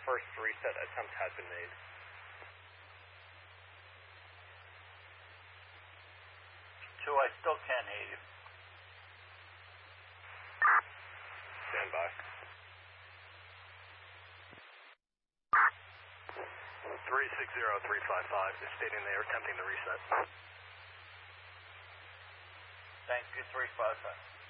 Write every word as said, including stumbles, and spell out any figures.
first reset attempt has been made. Two, I still can't hear you. Stand by. three six zero three five five is stating they are attempting to reset. Thank you, three five five.